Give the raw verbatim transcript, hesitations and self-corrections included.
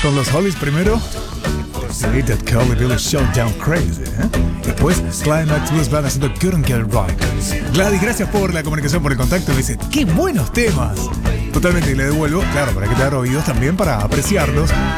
Con los Hollies primero. Sí, that Curly Billy Showdown Crazy, ¿eh? Después, Climax Blues Band haciendo Couldn't Get It Right. Gladys, gracias por la comunicación, por el contacto. Me dice, ¡qué buenos temas! Totalmente, y le devuelvo, claro, para que te haga oídos también para apreciarlos.